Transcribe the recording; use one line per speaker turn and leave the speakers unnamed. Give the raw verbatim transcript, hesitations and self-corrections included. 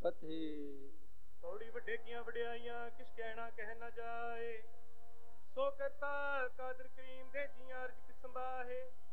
ਫਤਿਹ।
ਕੌੜੀ ਵੱਡੇ ਕੀਆਂ ਵਡਿਆਈਆਂ ਕਿਸ ਕਹਿਣਾ ਕਹਿ ਨਾ ਜਾਏ। ਸੋ ਕਰਤਾ ਕਾਦਰ ਕਰੀਮ ਦੇ ਜੀਆਂ ਅਰਜ ਕਿ ਸੰਭਾਹੇ।